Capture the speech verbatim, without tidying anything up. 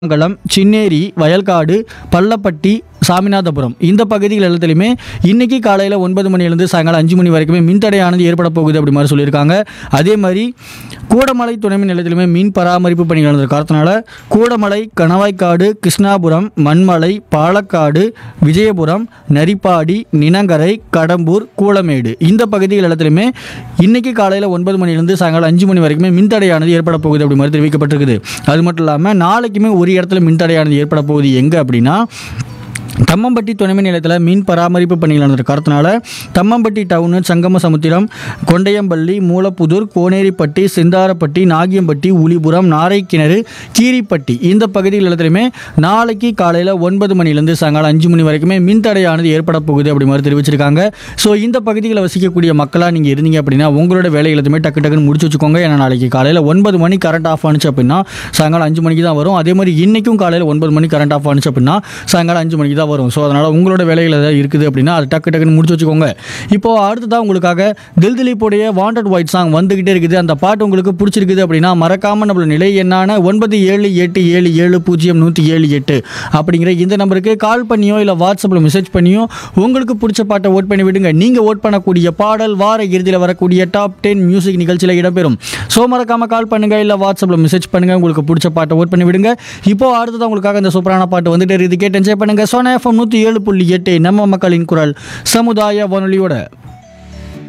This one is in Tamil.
மங்கலம், சின்னேரி, வயல்காடு, பள்ளப்பட்டி, சாமிநாதபுரம் இந்த பகுதிகள் எல்லாத்துலேயுமே இன்னைக்கு காலையில் ஒன்பது மணிலேருந்து சாயங்காலம் அஞ்சு மணி வரைக்குமே மின்தடையானது ஏற்பட போகுது அப்படி மாதிரி சொல்லியிருக்காங்க. அதே மாதிரி கூடமலை துணைமின் நிலையத்திலுமே மின் பராமரிப்பு பணிகள் நடந்த காரணத்தினால கூடமலை, கணவாய்க்காடு, கிருஷ்ணாபுரம், மண்மலை, பாலக்காடு, விஜயபுரம், நரிப்பாடி, நினங்கரை, கடம்பூர், கூலமேடு இந்த பகுதிகள் எல்லாத்துலேயுமே இன்னைக்கு காலையில் ஒன்பது மணிலேருந்து சாயங்காலம் அஞ்சு மணி வரைக்குமே மின்தடையானது ஏற்பட போகுது அப்படி மாதிரி தெரிவிக்கப்பட்டிருக்குது. அது மட்டும் இல்லாமல் நாளைக்குமே ஒரு இடத்துல மின்தடையானது ஏற்பட போகுது எங்கே அப்படின்னா தம்மம்பட்டி துணைமின் நிலையத்தில் மின் பராமரிப்பு பணிகள் நடந்த காரணத்தினால தம்மம்பட்டி டவுனு, சங்கமசமுத்திரம், கொண்டையம்பள்ளி, மூலப்புதூர், கோனேரிப்பட்டி, செந்தாரப்பட்டி, நாகியம்பட்டி, உளிபுரம், நாரைக்கிணறு, கீரிப்பட்டி இந்த பகுதிகள் எல்லாத்துலையுமே நாளைக்கு காலையில் ஒன்பது மணிலேருந்து சாயங்காலம் அஞ்சு மணி வரைக்குமே மின்தடையானது ஏற்பட போகுது அப்படி மாதிரி தெரிவிச்சிருக்காங்க. ஸோ இந்த பகுதிகளில் வசிக்கக்கூடிய மக்களாக நீங்கள் இருந்தீங்க அப்படின்னா உங்களோட வேலை எல்லாத்தையுமே டக்கு டக்குன்னு முடிச்சு வச்சுக்கோங்க. ஏன்னா நாளைக்கு காலையில் ஒன்பது மணி கரண்ட் ஆஃப் ஆனிச்சு அப்படின்னா சாயங்காலம் அஞ்சு மணிக்கு தான் வரும். அதே மாதிரி இன்றைக்கும் காலையில் ஒன்பது மணி கரண்ட் ஆஃப் ஆனிச்சு அப்படின்னா சாயங்காலம் அஞ்சு மணிக்கு தான் வரும். ஸோ அதனால் உங்களோட வேலைகள் ஏதாவது இருக்குது அப்படின்னா அது டக்கு டக்குன்னு முடிச்சு வச்சுக்கோங்க. இப்போது அடுத்ததான் உங்களுக்காக தில் திலீப்புடைய வாண்டட் ஒயிட் சாங் வந்துக்கிட்டே இருக்குது. அந்த பாட்டு உங்களுக்கு பிடிச்சிருக்குது அப்படின்னா மறக்காமல் நம்மளோட நிலை என்னான ஒன்பது ஏழு எட்டு ஏழு ஏழு பூஜ்ஜியம் நூற்றி ஏழு எட்டு அப்படிங்கிற இந்த நம்பருக்கு கால் பண்ணியோ இல்லை வாட்ஸ்அப்பில் மெசேஜ் பண்ணியோ உங்களுக்கு பிடிச்ச பாட்டை ஓட் பண்ணி விடுங்க. நீங்கள் ஓட் பண்ணக்கூடிய பாடல் வார இறுதியில் வரக்கூடிய டாப் டென் மியூசிக் நிகழ்ச்சியில் இடம்பெறும். ஸோ மறக்காமல் கால் பண்ணுங்கள் இல்லை வாட்ஸ்அப்பில் மெசேஜ் பண்ணுங்கள். உங்களுக்கு பிடிச்ச பாட்டை ஓட் பண்ணி விடுங்க. இப்போது அடுத்ததான் உங்களுக்காக இந்த சூப்பரான பாட்டு வந்துட்டு இருக்குது. கேட்டு என்ஜாய் பண்ணுங்கள். சோனா எஃப்எம் நூற்றி ஏழு புள்ளி எட்டு நம்ம மக்களின் குரல் சமுதாய வானொலியோட